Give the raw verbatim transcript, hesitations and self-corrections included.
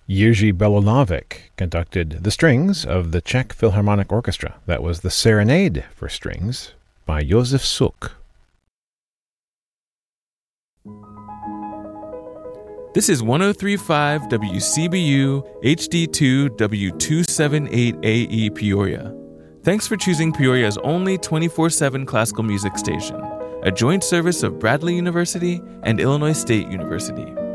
Jiří Belonávic conducted the strings of the Czech Philharmonic Orchestra. That was the Serenade for Strings by Josef Suk. This is one oh three point five W C B U H D two W two seventy-eight A E Peoria. Thanks for choosing Peoria's only twenty-four seven classical music station, a joint service of Bradley University and Illinois State University.